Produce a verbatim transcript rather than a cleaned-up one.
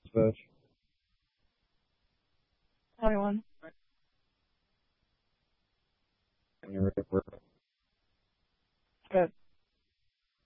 Veg. twenty-one. And you're ready for it. Good.